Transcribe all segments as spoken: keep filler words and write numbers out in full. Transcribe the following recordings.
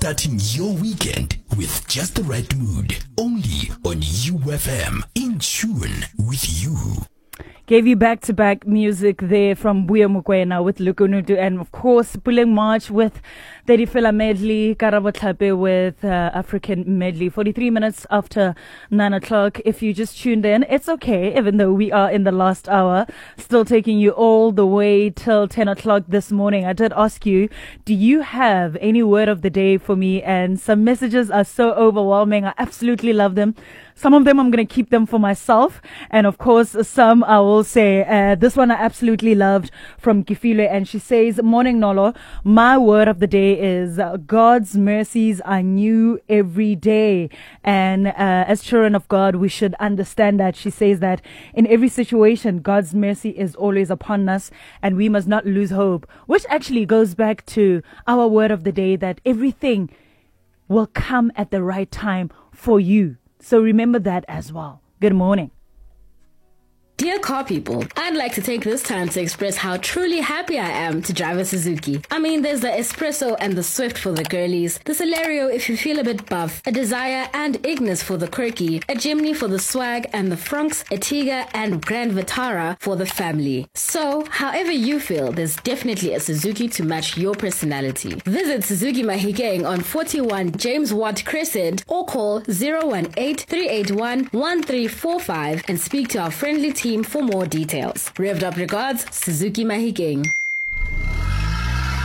Starting your weekend with just the right mood. Only on U F M. In tune with you. Gave you back-to-back music there from Buya Mokoena with Lukunutu, and of course Puleng March with Dedifela medley, Karabo Tlape with uh, African medley. forty-three minutes after nine o'clock. If you just tuned in, it's okay, even though we are in the last hour, still taking you all the way till ten o'clock this morning. I did ask you, do you have any word of the day for me? And some messages are so overwhelming. I absolutely love them. Some of them I'm going to keep them for myself. And of course, some I will say, uh, this one I absolutely loved from Kifile. And she says, morning Nolo, my word of the day is uh, God's mercies are new every day. And uh, as children of God, we should understand that. She says that in every situation, God's mercy is always upon us and we must not lose hope, which actually goes back to our word of the day, that everything will come at the right time for you. So remember that as well. Good morning. Dear car people, I'd like to take this time to express how truly happy I am to drive a Suzuki. I mean, there's the Espresso and the Swift for the girlies, the Celerio if you feel a bit buff, a Desire and Ignis for the quirky, a Jimny for the swag, and the Fronx, Etiga, and Grand Vitara for the family. So, however you feel, there's definitely a Suzuki to match your personality. Visit Suzuki Mahikeng on forty-one James Watt Crescent or call zero one eight, three eight one, one three four five and speak to our friendly team for more details. Revved up regards, Suzuki Mahikeng.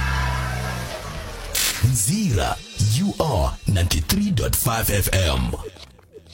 Nzira, you are ninety-three point five F M.